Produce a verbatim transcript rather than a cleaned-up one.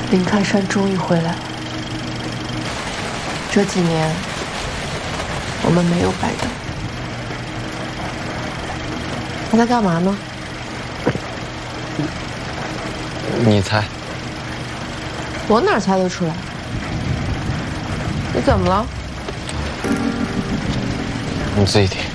林开山终于回来了。这几年，我们没有白等。他在干嘛呢？ 你猜？ 我哪猜得出来？你怎么了？ 你自己听。